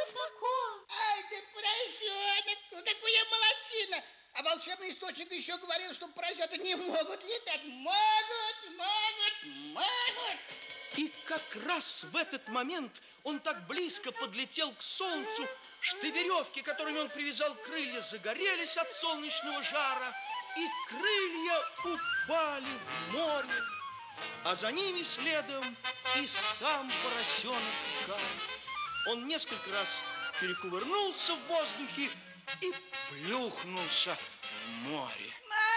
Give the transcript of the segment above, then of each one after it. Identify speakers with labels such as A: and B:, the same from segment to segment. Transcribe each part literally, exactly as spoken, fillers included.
A: высоко.
B: Ай, ты поросенок, ну какой я молодчина. А волшебный источник еще говорил, что поросята не могут летать. Могут, могут, могут.
C: И как раз в этот момент он так близко подлетел к солнцу, что веревки, которыми он привязал крылья, загорелись от солнечного жара, и крылья упали в море. А за ними следом и сам поросенок Кар. Он несколько раз перекувырнулся в воздухе и плюхнулся в море.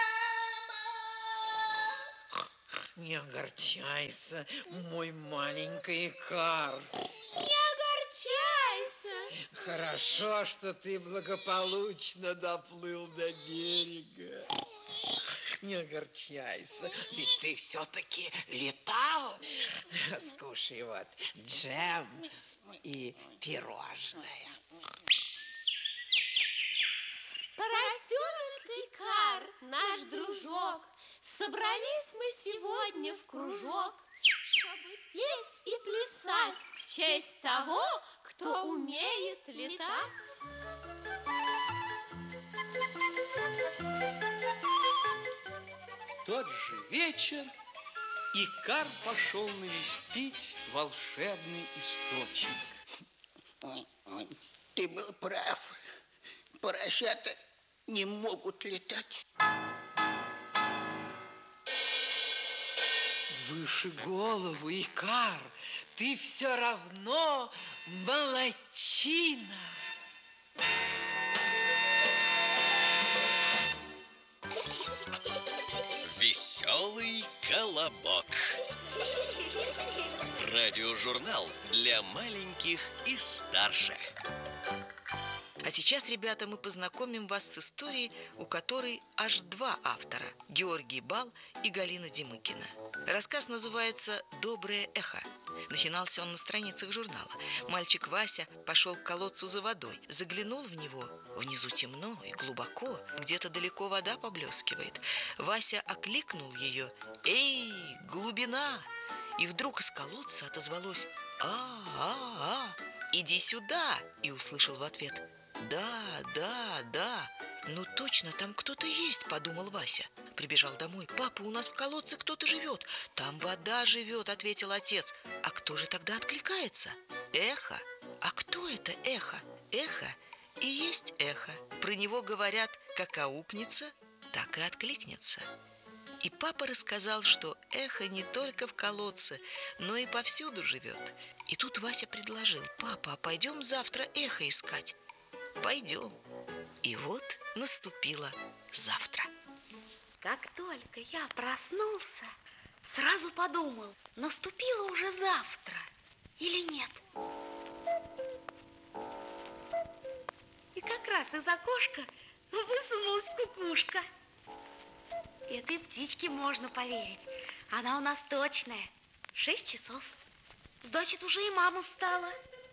D: Не огорчайся, мой маленький Икар.
A: Не огорчайся.
D: Хорошо, что ты благополучно доплыл до берега. Не огорчайся, ведь ты все-таки летал. Скушай вот джем и пирожное.
A: Поросенок Икар, наш дружок, собрались мы сегодня в кружок, чтобы петь и плясать в честь того, кто умеет летать.
C: В тот же вечер Икар пошел навестить волшебный источник.
B: Ой, ой, ты был прав. Поросята не могут летать.
D: Выше голову, Икар, ты все равно молодчина.
E: Веселый колобок. Радиожурнал для маленьких и старше.
F: А сейчас, ребята, мы познакомим вас с историей, у которой аж два автора – Георгий Бал и Галина Демыкина. Рассказ называется «Доброе эхо». Начинался он на страницах журнала. Мальчик Вася пошел к колодцу за водой, заглянул в него. Внизу темно и глубоко, где-то далеко вода поблескивает. Вася окликнул ее: «Эй, глубина!» И вдруг из колодца отозвалось: «А-а-а! Иди сюда!» И услышал в ответ: «Да, да, да, ну точно, там кто-то есть», — подумал Вася. Прибежал домой. «Папа, у нас в колодце кто-то живет». «Там вода живет», — ответил отец. «А кто же тогда откликается?» «Эхо». «А кто это эхо?» «Эхо и есть эхо. Про него говорят, как аукнется, так и откликнется». И папа рассказал, что эхо не только в колодце, но и повсюду живет. И тут Вася предложил: «Папа, а пойдем завтра эхо искать?» «Пойдем». И вот наступило завтра.
G: Как только я проснулся, сразу подумал, наступило уже завтра или нет. И как раз из окошка высунулась кукушка. Этой птичке можно поверить. Она у нас точная. Шесть часов. Значит, уже и мама встала.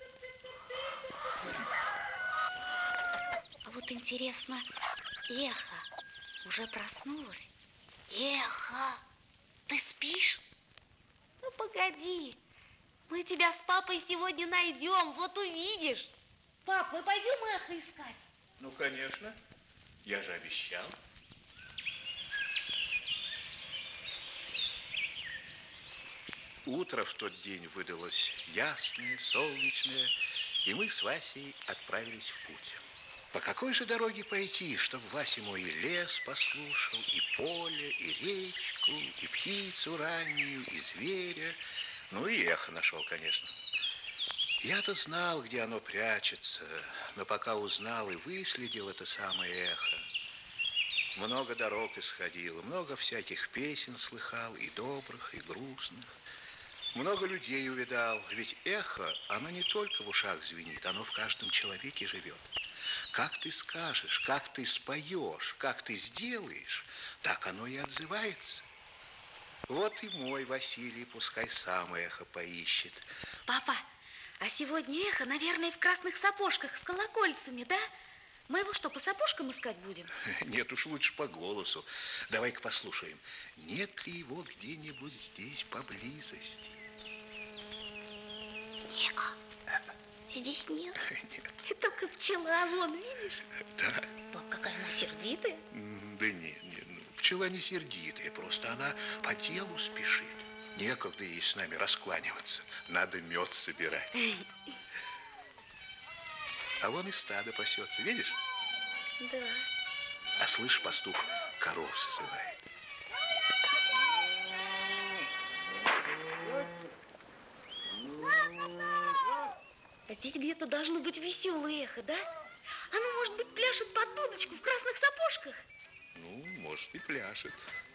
G: А вот интересно, эхо уже проснулась? Эхо, ты спишь? Ну, погоди. Мы тебя с папой сегодня найдем, вот увидишь. Пап, мы пойдем эхо искать?
H: Ну, конечно. Я же обещал. Утро в тот день выдалось ясное, солнечное, и мы с Васей отправились в путь. По какой же дороге пойти, чтобы Вася мой и лес послушал, и поле, и речку, и птицу раннюю, и зверя, ну и эхо нашел, конечно. Я-то знал, где оно прячется, но пока узнал и выследил это самое эхо, много дорог исходило, много всяких песен слыхал, и добрых, и грустных. Много людей увидал, ведь эхо, оно не только в ушах звенит, оно в каждом человеке живет. Как ты скажешь, как ты споешь, как ты сделаешь, так оно и отзывается. Вот и мой Василий пускай сам эхо поищет.
G: Папа, а сегодня эхо, наверное, в красных сапожках с колокольцами, да? Мы его что, по сапожкам искать будем?
H: Нет уж, лучше по голосу. Давай-ка послушаем, нет ли его где-нибудь здесь поблизости?
G: Ника, здесь нет?
H: Нет.
G: пчела, вон, видишь?
H: Да.
G: Пап, какая она сердитая.
H: М, Да нет, нет, ну, пчела не сердитая, просто она по делу спешит. Некогда ей с нами раскланиваться, надо мед собирать. А вон и стадо пасется, видишь?
G: Да.
H: А слышь, пастух коров созывает.
G: Здесь где-то должно быть веселое эхо, да? Оно, может быть, пляшет под дудочку в красных сапожках?
H: Ну, может, и пляшет.